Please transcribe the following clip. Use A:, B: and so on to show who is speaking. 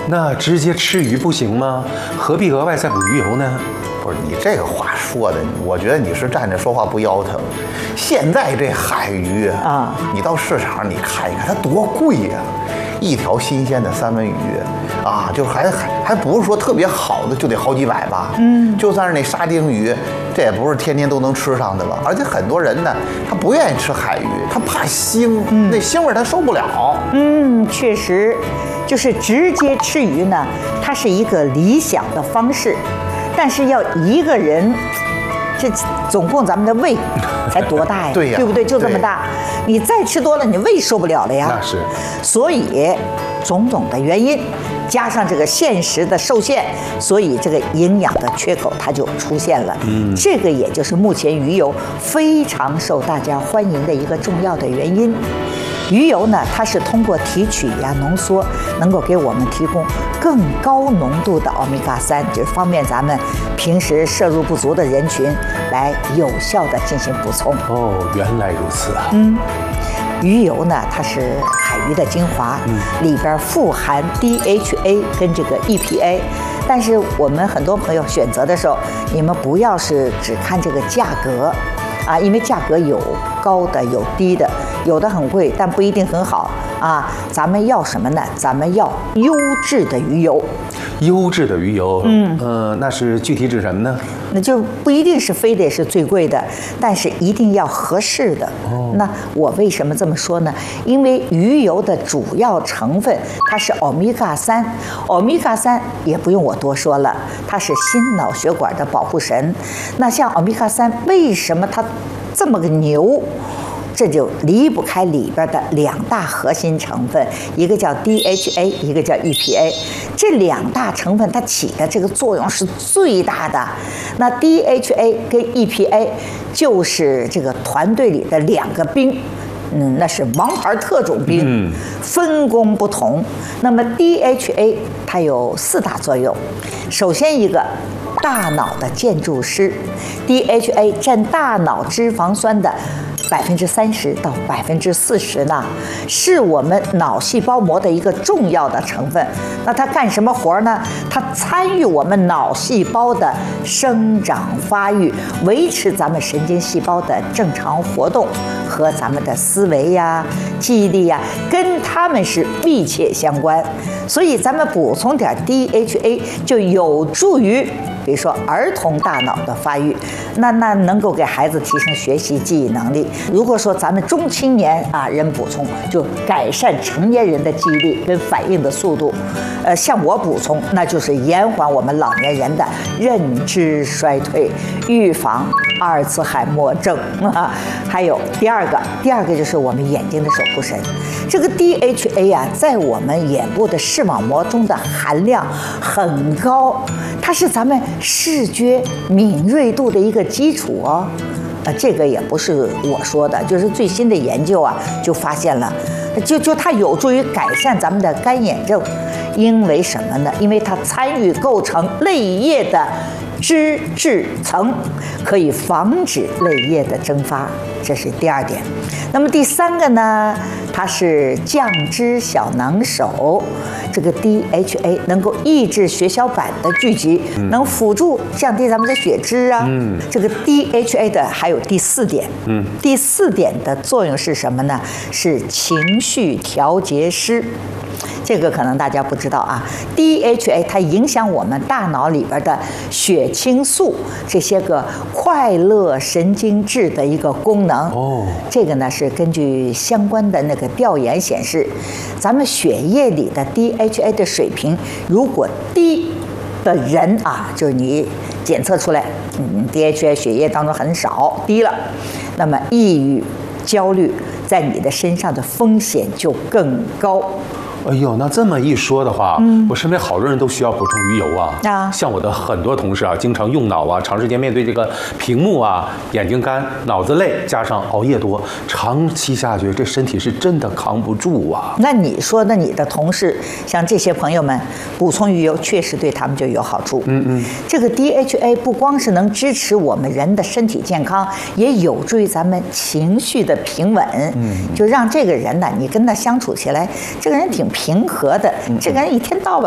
A: 那直接吃鱼不行吗？何必额外再补鱼油呢？
B: 不是你这个话说的，我觉得你是站着说话不腰疼。现在这海鱼啊，你到市场上你看一看，它多贵呀！一条新鲜的三文鱼啊，就还不是说特别好的就得好几百吧？就算是那沙丁鱼，这也不是天天都能吃上的吧？而且很多人呢，他不愿意吃海鱼，他怕腥，那腥味他受不了。
C: 确实，就是直接吃鱼呢，它是一个理想的方式。但是要一个人，这总共咱们的胃才多大呀？
B: 对呀，
C: 对不对？就这么大，你再吃多了，你胃受不了了呀。
A: 那是。
C: 所以种种的原因，加上这个现实的受限，所以这个营养的缺口它就出现了。这个也就是目前鱼油非常受大家欢迎的一个重要的原因。鱼油呢，它是通过提取呀、浓缩，能够给我们提供更高浓度的欧米伽3，就是方便咱们平时摄入不足的人群来有效的进行补充。
A: 哦，原来如此啊。
C: 鱼油呢，它是海鱼的精华，里边富含 DHA 跟这个 EPA。但是我们很多朋友选择的时候，你们不要是只看这个价格啊，因为价格有高的有低的，有的很贵，但不一定很好啊。咱们要什么呢？咱们要优质的鱼油。
A: 优质的鱼油，那是具体指什么呢？
C: 那就不一定是非得是最贵的，但是一定要合适的。那我为什么这么说呢？因为鱼油的主要成分它是欧米伽3，欧米伽3也不用我多说了，它是心脑血管的保护神。那像欧米伽3，为什么它这么个牛？这就离不开里边的两大核心成分，一个叫 DHA， 一个叫 EPA。这两大成分它起的这个作用是最大的。那 DHA 跟 EPA 就是这个团队里的两个兵。那是王牌特种兵，分工不同。那么 DHA 它有4大作用，首先一个大脑的建筑师 ，DHA 占大脑脂肪酸的30%到40%呢，是我们脑细胞膜的一个重要的成分。那它干什么活呢？它参与我们脑细胞的生长发育，维持咱们神经细胞的正常活动和咱们的思维呀、记忆力呀，跟它们是密切相关。所以咱们补充点 DHA 就有助于，比如说儿童大脑的发育，那能够给孩子提升学习记忆能力。如果说咱们中青年人补充，就改善成年人的记忆力跟反应的速度。像我补充，那就是延缓我们老年人的认知衰退，预防阿尔茨海默症啊。还有第二个就是我们眼睛的守护神，这个 DHA 在我们眼部的视网膜中的含量很高，它是咱们视觉敏锐度的一个基础哦。这个也不是我说的，就是最新的研究就发现了，就它有助于改善咱们的干眼症。因为什么呢？因为它参与构成泪液的脂质层，可以防止泪液的蒸发，这是第2点。那么第3个呢，它是降脂小能手。这个 DHA 能够抑制血小板的聚集，能辅助降低咱们的血脂啊。这个 DHA 的还有第4点，第4点的作用是什么呢？是情绪调节师。这个可能大家不知道DHA 它影响我们大脑里边的血清素这些个快乐神经质的一个功能。这个呢是根据相关的那个调研显示，咱们血液里的 DHA 的水平如果低的人就是你检测出来DHA 血液当中很少低了，那么抑郁、焦虑在你的身上的风险就更高。
A: 哎呦，那这么一说的话，我身边好多人都需要补充鱼油像我的很多同事经常用脑长时间面对这个屏幕眼睛干、脑子累，加上熬夜多，长期下去，这身体是真的扛不住
C: 那你说，那你的同事像这些朋友们补充鱼油，确实对他们就有好处。这个 DHA 不光是能支持我们人的身体健康，也有助于咱们情绪的平稳。就让这个人呢，你跟他相处起来，这个人挺平和的，这个人一天到晚